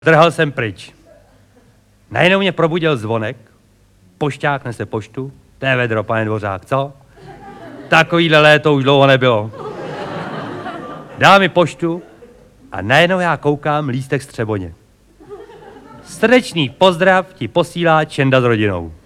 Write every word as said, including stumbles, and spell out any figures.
Drhal jsem pryč. Najednou mě probudil zvonek. Pošťák nese poštu. To je vedro, pane Dvořák, co? Takovýhle léto už dlouho nebylo. Dá mi poštu a najednou já koukám lístek z Třeboně. Srdečný pozdrav ti posílá Čenda s rodinou.